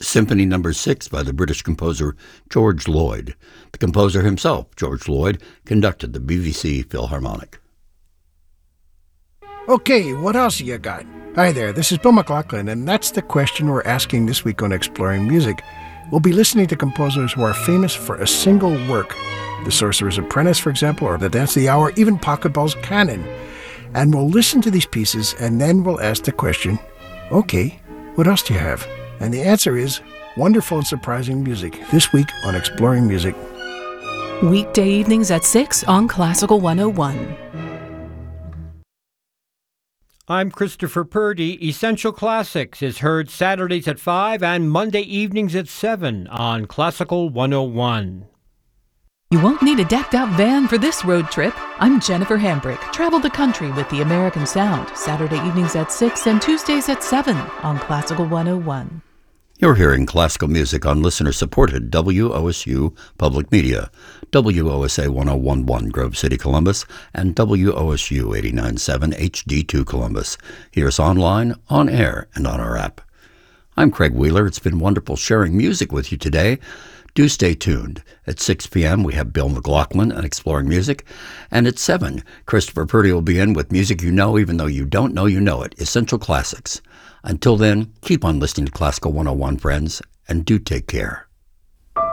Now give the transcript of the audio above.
Symphony No. 6 by the British composer George Lloyd. The composer himself, George Lloyd, conducted the BBC Philharmonic. Okay, what else you got? Hi there, this is Bill McLaughlin, and that's the question we're asking this week on Exploring Music. We'll be listening to composers who are famous for a single work. The Sorcerer's Apprentice, for example, or The Dance of the Hour, even Pachelbel's Canon. And we'll listen to these pieces, and then we'll ask the question, okay, what else do you have? And the answer is wonderful and surprising music, this week on Exploring Music. Weekday evenings at 6 on Classical 101. I'm Christopher Purdy. Essential Classics is heard Saturdays at 5 and Monday evenings at 7 on Classical 101. You won't need a decked-out van for this road trip. I'm Jennifer Hambrick. Travel the country with the American Sound, Saturday evenings at 6 and Tuesdays at 7 on Classical 101. You're hearing classical music on listener-supported WOSU Public Media, WOSA 1011 Grove City, Columbus, and WOSU 89.7 HD2 Columbus. Hear us online, on air, and on our app. I'm Craig Wheeler. It's been wonderful sharing music with you today. Do stay tuned. At 6 p.m., we have Bill McLaughlin and Exploring Music. And at 7, Christopher Purdy will be in with music you know even though you don't know you know it, Essential Classics. Until then, keep on listening to Classical 101, friends, and do take care.